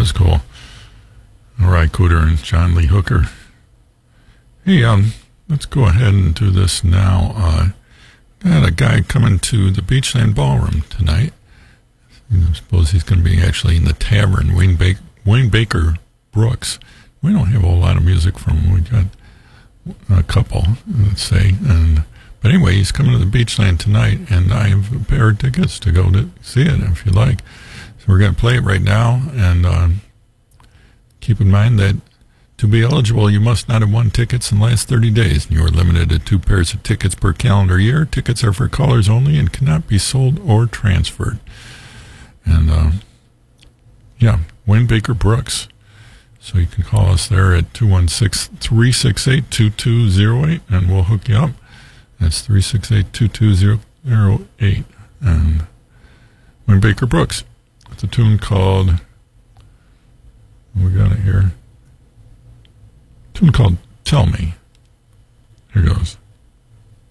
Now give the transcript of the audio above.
That's cool. All right, Cooter and John Lee Hooker. Hey, let's go ahead and do this now. Got a guy coming to the Beachland Ballroom tonight. I suppose he's going to be actually in the tavern, Wayne Baker Brooks. We don't have a whole lot of music from him. We got a couple, let's say. But anyway, he's coming to the Beachland tonight, and I have a pair of tickets to go to see it if you like. So we're going to play it right now, and keep in mind that to be eligible, you must not have won tickets in the last 30 days, and you are limited to 2 pairs of tickets per calendar year. Tickets are for callers only and cannot be sold or transferred. And, Wayne Baker Brooks. So you can call us there at 216-368-2208, and we'll hook you up. That's 368-2208. And Wayne Baker Brooks. It's a tune called, we got it here, a tune called Tell Me. Here goes.